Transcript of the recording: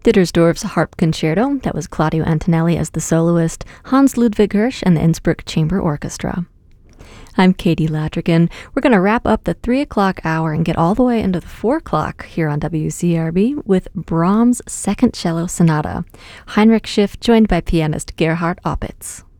Dittersdorf's Harp Concerto, that was Claudio Antonelli as the soloist, Hans Ludwig Hirsch, and the Innsbruck Chamber Orchestra. I'm Katie Ladrigan. We're going to wrap up the 3 o'clock hour and get all the way into the 4 o'clock here on WCRB with Brahms' Second Cello Sonata. Heinrich Schiff joined by pianist Gerhard Opitz.